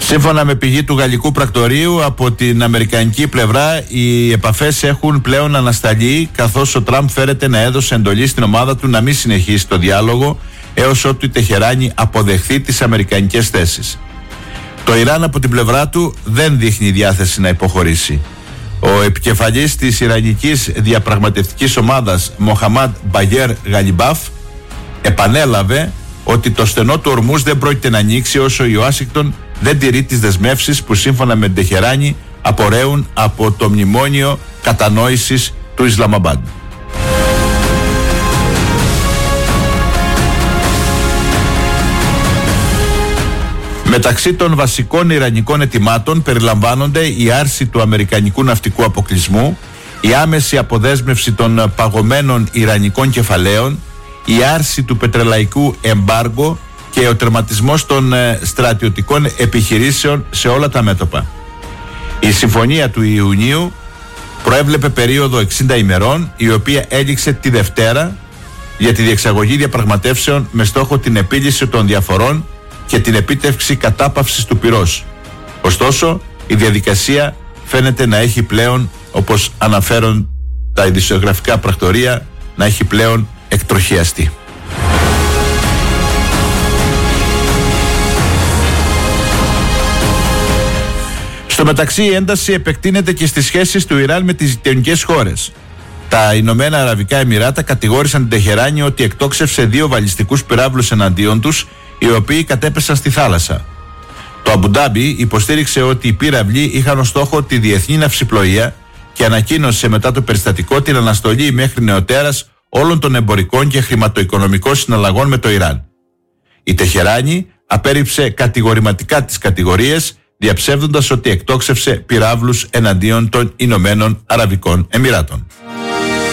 Σύμφωνα με πηγή του γαλλικού πρακτορείου, από την αμερικανική πλευρά οι επαφές έχουν πλέον ανασταλεί, καθώς ο Τραμπ φέρεται να έδωσε εντολή στην ομάδα του να μην συνεχίσει το διάλογο έως ότου η Τεχεράνη αποδεχθεί τις αμερικανικές θέσεις. Το Ιράν από την πλευρά του δεν δείχνει διάθεση να υποχωρήσει. Ο επικεφαλής της Ιρανικής διαπραγματευτικής ομάδας, Μοχαμάντ Μπαγέρ Γαλιμπάφ, επανέλαβε ότι το στενό του Ορμούζ δεν πρόκειται να ανοίξει όσο η Ουάσιγκτον δεν τηρεί τις δεσμεύσεις που σύμφωνα με την Τεχεράνη απορρέουν από το μνημόνιο κατανόησης του Ισλαμαμπάντ. Μεταξύ των βασικών ιρανικών αιτημάτων περιλαμβάνονται η άρση του αμερικανικού ναυτικού αποκλεισμού, η άμεση αποδέσμευση των παγωμένων ιρανικών κεφαλαίων, η άρση του πετρελαϊκού εμπάργο και ο τερματισμός των στρατιωτικών επιχειρήσεων σε όλα τα μέτωπα. Η συμφωνία του Ιουνίου προέβλεπε περίοδο 60 ημερών, η οποία έληξε τη Δευτέρα για τη διεξαγωγή διαπραγματεύσεων με στόχο την επίλυση των διαφορών και την επίτευξη κατάπαυσης του πυρός. Ωστόσο, η διαδικασία φαίνεται να έχει πλέον, όπως αναφέρουν τα ειδησιογραφικά πρακτορεία, να έχει πλέον εκτροχιαστεί. Στο μεταξύ, η ένταση επεκτείνεται και στις σχέσεις του Ιράν με τις γειτονικές χώρες. Τα Ηνωμένα Αραβικά Εμιράτα κατηγόρησαν την Τεχεράνη ότι εκτόξευσε 2 βαλιστικούς πυράβλους εναντίον τους, οι οποίοι κατέπεσαν στη θάλασσα. Το Αμπουντάμπι υποστήριξε ότι οι πύραυλοι είχαν ως στόχο τη διεθνή ναυσιπλοεία και ανακοίνωσε μετά το περιστατικό την αναστολή μέχρι νεοτέρας όλων των εμπορικών και χρηματοοικονομικών συναλλαγών με το Ιράν. Η Τεχεράνη απέρριψε κατηγορηματικά τις κατηγορίες, διαψεύδοντας ότι εκτόξευσε πυράβλους εναντίον των Ηνωμένων Αραβικών Εμιράτων.